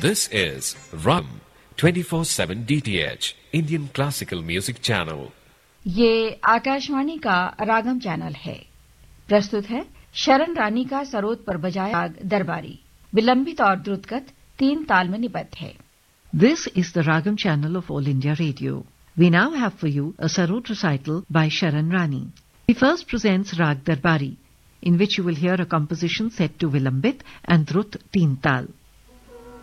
This is Ram 24/7 DTH Indian Classical Music Channel. ये आकाशवाणी का रागम channel है। प्रस्तुत है शरण रानी का सरोद पर बजाया राग दरबारी, विलंबित और द्रुतगत, 3 ताल में निबद्ध है। This is the Ragam channel of All India Radio. We now have for you a sarod recital by Sharan Rani. He first presents Rag Darbari, in which you will hear a composition set to Vilambit and Drut Teen Tal.